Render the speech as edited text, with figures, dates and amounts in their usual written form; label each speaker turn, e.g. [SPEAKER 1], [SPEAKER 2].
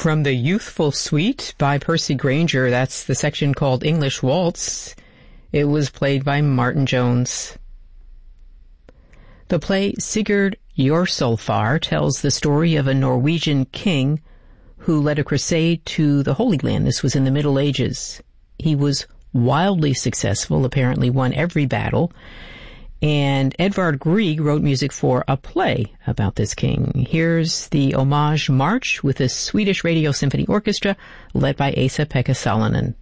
[SPEAKER 1] From the Youthful Suite by Percy Grainger, that's the section called English Waltz. It was played by Martin Jones. The play Sigurd Jorsalfar tells the story of a Norwegian king who led a crusade to the Holy Land. This was in the Middle Ages. He was wildly successful, apparently won every battle, and Edvard Grieg wrote music for a play about this king. Here's the Homage March with the Swedish Radio Symphony Orchestra led by Esa-Pekka Salonen.